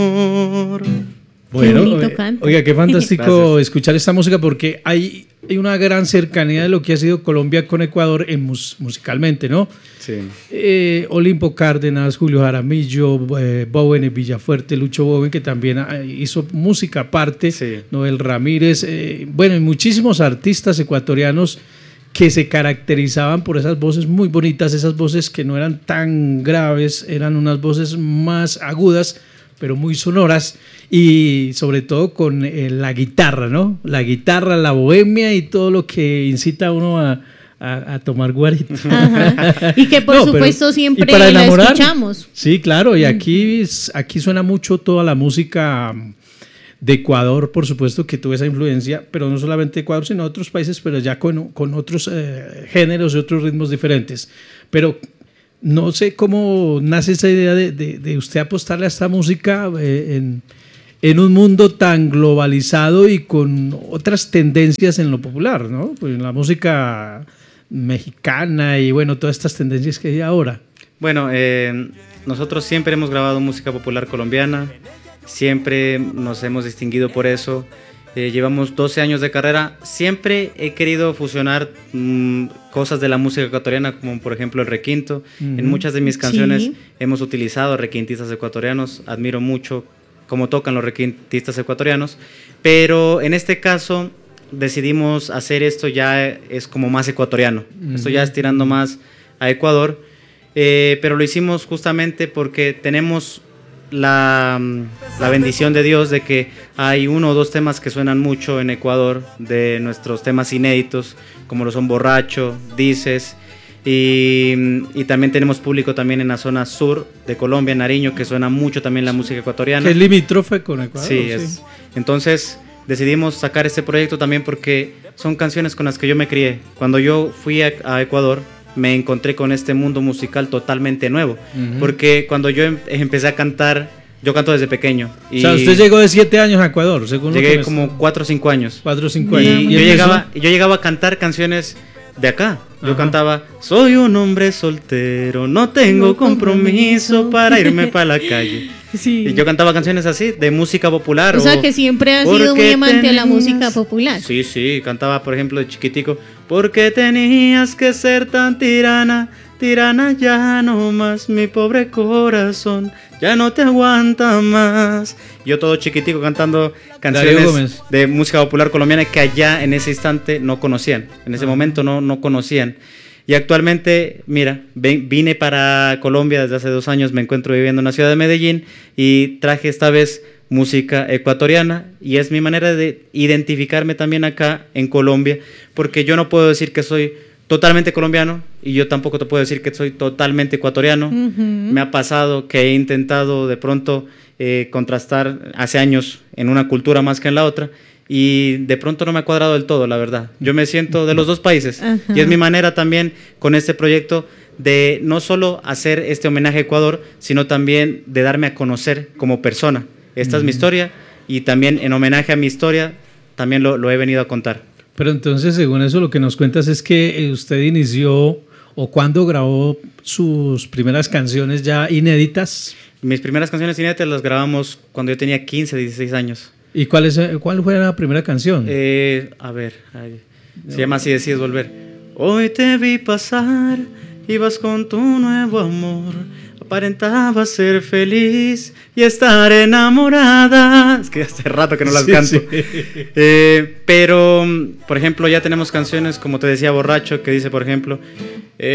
Bueno, canto. oiga, qué fantástico Gracias. escuchar esta música porque hay una gran cercanía de lo que ha sido Colombia con Ecuador musicalmente, ¿no? Sí. Olimpo Cárdenas, Julio Jaramillo, Bowen Villafuerte, Lucho Bowen, que también hizo música aparte, Sí. Noel Ramírez, bueno, y muchísimos artistas ecuatorianos que se caracterizaban por esas voces muy bonitas, esas voces que no eran tan graves, eran unas voces más agudas, pero muy sonoras, y sobre todo con la guitarra, ¿no? La guitarra, la bohemia y todo lo que incita a uno a tomar guarita. Ajá. Y que por No, pero- supuesto siempre y para la enamorar, escuchamos. Sí, claro, y aquí suena mucho toda la música de Ecuador, por supuesto que tuvo esa influencia, pero no solamente Ecuador, sino otros países, pero ya con otros géneros y otros ritmos diferentes. Pero no sé cómo nace esa idea de usted apostarle a esta música en un mundo tan globalizado y con otras tendencias en lo popular, ¿no? Pues en la música mexicana y bueno, todas estas tendencias que hay ahora. Bueno, nosotros siempre hemos grabado música popular colombiana, siempre nos hemos distinguido por eso. Llevamos 12 años de carrera, siempre he querido fusionar cosas de la música ecuatoriana, como por ejemplo el requinto. En muchas de mis canciones Sí. hemos utilizado requintistas ecuatorianos, admiro mucho cómo tocan los requintistas ecuatorianos, pero en este caso decidimos hacer esto ya es como más ecuatoriano, esto ya es tirando más a Ecuador, pero lo hicimos justamente porque tenemos la bendición de Dios de que hay uno o dos temas que suenan mucho en Ecuador, de nuestros temas inéditos, como lo son Borracho, Dices, y también tenemos público también en la zona sur de Colombia, en Nariño, que suena mucho también la música ecuatoriana. Que es limítrofe con Ecuador. Sí, es. Entonces decidimos sacar este proyecto también porque son canciones con las que yo me crié. Cuando yo fui a Ecuador, me encontré con este mundo musical totalmente nuevo. Porque cuando yo empecé a cantar, yo canto desde pequeño. O sea, usted llegó de 7 años a Ecuador, según Llegué lo que me como 4 o 5 años. 4 o 5 Y años. yo llegaba a cantar canciones de acá. Yo Ajá. cantaba, soy un hombre soltero, no tengo compromiso para irme para la calle. Sí. Y yo cantaba canciones así, de música popular. O sea que siempre ha sido muy porque amante de la tenías- música popular. Sí, sí, cantaba por ejemplo de chiquitico, porque tenías que ser tan tirana, tirana ya no más, mi pobre corazón, ya no te aguanta más. Yo todo chiquitico cantando Darío canciones Gómez. de música popular colombiana que allá en ese instante no conocían, en ese momento no conocían. Y actualmente, mira, vine para Colombia desde hace 2 años, me encuentro viviendo en la ciudad de Medellín y traje esta vez música ecuatoriana y es mi manera de identificarme también acá en Colombia, porque yo no puedo decir que soy totalmente colombiano y yo tampoco te puedo decir que soy totalmente ecuatoriano. Me ha pasado que he intentado de pronto contrastar hace años en una cultura más que en la otra y de pronto no me ha cuadrado del todo, la verdad. Yo me siento de los dos países. Ajá. Y es mi manera también con este proyecto de no solo hacer este homenaje a Ecuador, sino también de darme a conocer como persona. Esta es mi historia y también en homenaje a mi historia también lo he venido a contar. Pero entonces, según eso, lo que nos cuentas es que usted inició o cuando grabó sus primeras canciones ya inéditas. Mis primeras canciones inéditas las grabamos cuando yo tenía 15, 16 años. ¿Y cuál fue la primera canción? A ver, se llama Así decides volver. Hoy te vi pasar, ibas con tu nuevo amor, aparentabas ser feliz y estar enamorada. Es que hace rato que no las Sí, canto. sí. Pero, por ejemplo, ya tenemos canciones, como te decía, Borracho, que dice, por ejemplo,